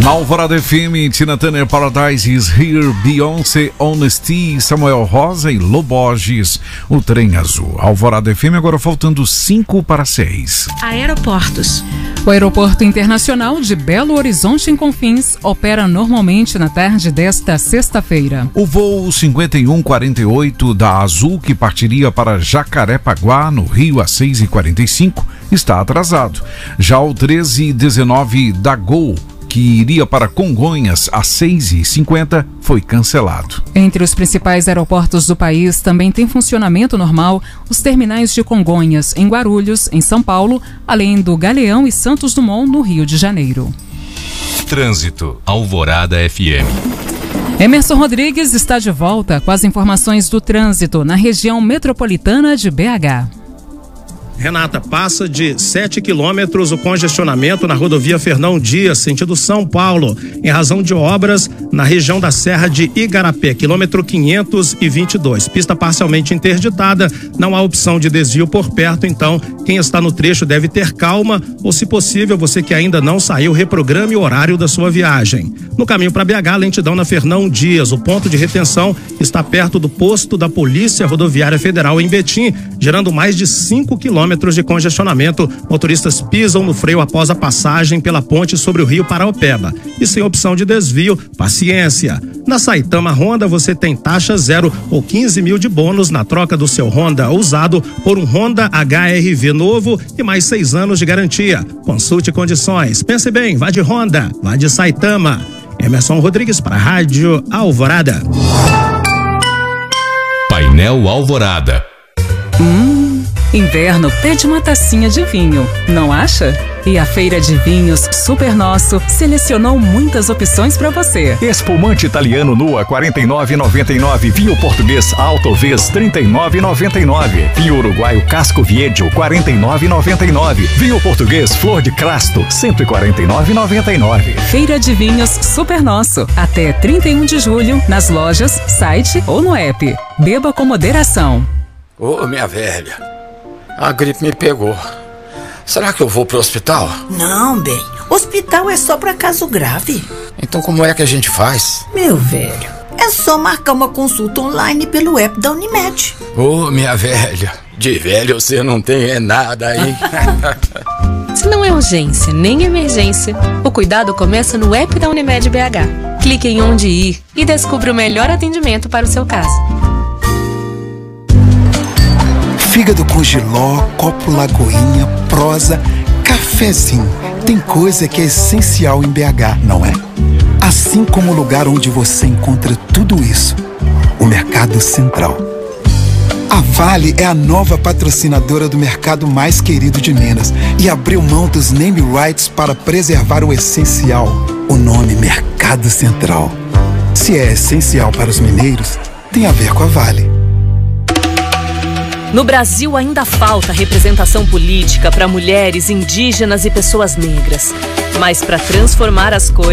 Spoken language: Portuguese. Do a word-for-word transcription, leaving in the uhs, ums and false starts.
Na Alvorada F M, Tina Turner, Paradise is Here, Beyoncé, Honesty, Samuel Rosa e Loborges, o Trem Azul. Alvorada F M, agora faltando cinco para seis. Aeroportos. O Aeroporto Internacional de Belo Horizonte, em Confins, opera normalmente na tarde desta sexta-feira. O voo cinquenta e um quarenta e oito da Azul, que partiria para Jacarepaguá, no Rio, às seis e quarenta e cinco, está atrasado. Já o treze dezenove da Gol, que iria para Congonhas às seis e cinquenta, foi cancelado. Entre os principais aeroportos do país também tem funcionamento normal os terminais de Congonhas, em Guarulhos, em São Paulo, além do Galeão e Santos Dumont, no Rio de Janeiro. Trânsito, Alvorada F M. Emerson Rodrigues está de volta com as informações do trânsito na região metropolitana de B H. Renata, passa de sete quilômetros o congestionamento na rodovia Fernão Dias, sentido São Paulo, em razão de obras na região da Serra de Igarapé, quilômetro quinhentos e vinte e dois. Pista parcialmente interditada, não há opção de desvio por perto, então quem está no trecho deve ter calma ou, se possível, você que ainda não saiu, reprograme o horário da sua viagem. No caminho para B H, lentidão na Fernão Dias. O ponto de retenção está perto do posto da Polícia Rodoviária Federal em Betim, gerando mais de cinco quilômetros de congestionamento. Motoristas pisam no freio após a passagem pela ponte sobre o rio Paraopeba. E sem opção de desvio, paciência. Na Saitama Honda você tem taxa zero ou quinze mil de bônus na troca do seu Honda usado por um Honda H R V novo e mais seis anos de garantia. Consulte condições. Pense bem, vá de Honda, vá de Saitama. Emerson Rodrigues para a Rádio Alvorada. Painel Alvorada. Hum, inverno pede uma tacinha de vinho, não acha? E a Feira de Vinhos Super Nosso selecionou muitas opções para você. Espumante italiano Nua quarenta e nove reais e noventa e nove. Vinho português Alto Vez trinta e nove reais e noventa e nove. Vinho uruguaio Casco Viejo quarenta e nove reais e noventa e nove. Vinho português Flor de Crasto cento e quarenta e nove reais e noventa e nove. Feira de Vinhos Super Nosso, até trinta e um de julho, nas lojas, site ou no app. Beba com moderação. Ô, minha velha, a gripe me pegou. Será que eu vou pro hospital? Não, bem. Hospital é só pra caso grave. Então como é que a gente faz? Meu velho, é só marcar uma consulta online pelo app da Unimed. Ô, minha velha, de velho você não tem é nada, hein? Se não é urgência nem emergência, o cuidado começa no app da Unimed B H. Clique em onde ir e descubra o melhor atendimento para o seu caso. Fígado com jiló, copo lagoinha, prosa, cafezinho. Tem coisa que é essencial em B H, não é? Assim como o lugar onde você encontra tudo isso, o Mercado Central. A Vale é a nova patrocinadora do mercado mais querido de Minas e abriu mão dos name rights para preservar o essencial, o nome Mercado Central. Se é essencial para os mineiros, tem a ver com a Vale. No Brasil ainda falta representação política para mulheres, indígenas e pessoas negras. Mas para transformar as coisas,